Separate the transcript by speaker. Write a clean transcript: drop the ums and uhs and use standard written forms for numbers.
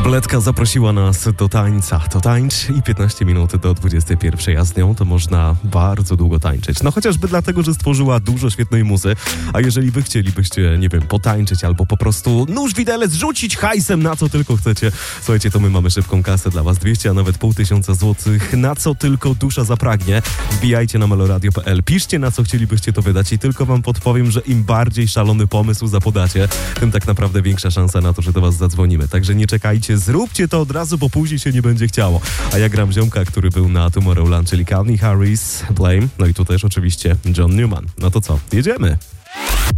Speaker 1: Bledka zaprosiła nas do tańca. To tańcz i 15 minut do 21. A z nią to można bardzo długo tańczyć. No chociażby dlatego, że stworzyła dużo świetnej muzy. A jeżeli wy chcielibyście, nie wiem, potańczyć albo po prostu nóż widelec rzucić hajsem na co tylko chcecie. Słuchajcie, to my mamy szybką kasę dla was. 200, a nawet 500 złotych. Na co tylko dusza zapragnie. Wbijajcie na meloradio.pl. Piszcie, na co chcielibyście to wydać i tylko wam podpowiem, że im bardziej szalony pomysł zapodacie, tym tak naprawdę większa szansa na to, że do was zadzwonimy. Także nie czekajcie, zróbcie to od razu, bo później się nie będzie chciało. A ja gram ziomka, który był na Tomorrowland, czyli Calvin Harris, Blame, no i tu też oczywiście John Newman. No to co, jedziemy!